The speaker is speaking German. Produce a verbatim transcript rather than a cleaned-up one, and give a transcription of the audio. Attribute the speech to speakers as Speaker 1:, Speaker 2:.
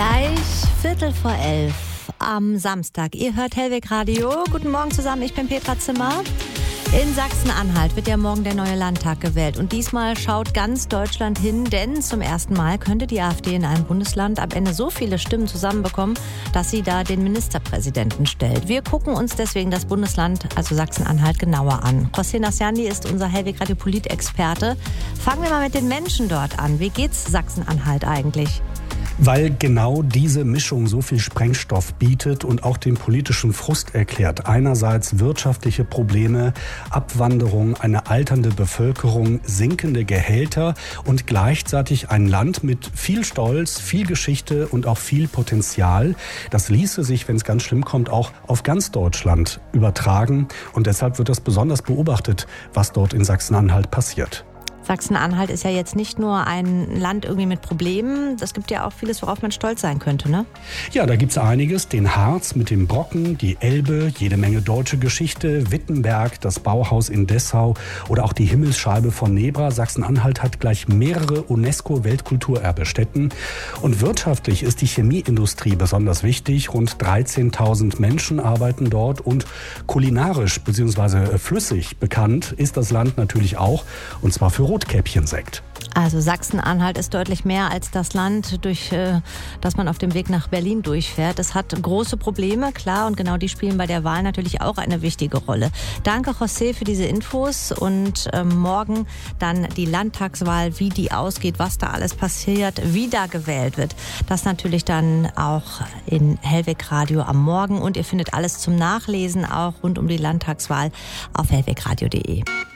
Speaker 1: Gleich Viertel vor elf am Samstag. Ihr hört Hellweg Radio. Guten Morgen zusammen, ich bin Petra Zimmer. In Sachsen-Anhalt wird ja morgen der neue Landtag gewählt. Und diesmal schaut ganz Deutschland hin, denn zum ersten Mal könnte die AfD in einem Bundesland am Ende so viele Stimmen zusammenbekommen, dass sie da den Ministerpräsidenten stellt. Wir gucken uns deswegen das Bundesland, also Sachsen-Anhalt, genauer an. José Nasciandi ist unser Hellweg Radio Politexperte. Fangen wir mal mit den Menschen dort an. Wie geht's Sachsen-Anhalt eigentlich?
Speaker 2: Weil genau diese Mischung so viel Sprengstoff bietet und auch den politischen Frust erklärt. Einerseits wirtschaftliche Probleme, Abwanderung, eine alternde Bevölkerung, sinkende Gehälter und gleichzeitig ein Land mit viel Stolz, viel Geschichte und auch viel Potenzial. Das ließe sich, wenn es ganz schlimm kommt, auch auf ganz Deutschland übertragen. Und deshalb wird das besonders beobachtet, was dort in Sachsen-Anhalt passiert.
Speaker 1: Sachsen-Anhalt ist ja jetzt nicht nur ein Land irgendwie mit Problemen. Es gibt ja auch vieles, worauf man stolz sein könnte, ne?
Speaker 2: Ja, da gibt's einiges. Den Harz mit dem Brocken, die Elbe, jede Menge deutsche Geschichte, Wittenberg, das Bauhaus in Dessau oder auch die Himmelsscheibe von Nebra. Sachsen-Anhalt hat gleich mehrere UNESCO-Weltkulturerbestätten. Und wirtschaftlich ist die Chemieindustrie besonders wichtig. Rund dreizehntausend Menschen arbeiten dort. Und kulinarisch bzw. flüssig bekannt ist das Land natürlich auch. Und zwar für Rotkäppchensekt.
Speaker 1: Also Sachsen-Anhalt ist deutlich mehr als das Land, durch äh, das man auf dem Weg nach Berlin durchfährt. Es hat große Probleme, klar, und genau die spielen bei der Wahl natürlich auch eine wichtige Rolle. Danke, José, für diese Infos. Und ähm, morgen dann die Landtagswahl, wie die ausgeht, was da alles passiert, wie da gewählt wird. Das natürlich dann auch in Hellweg Radio am Morgen. Und ihr findet alles zum Nachlesen auch rund um die Landtagswahl auf hellwegradio punkt de.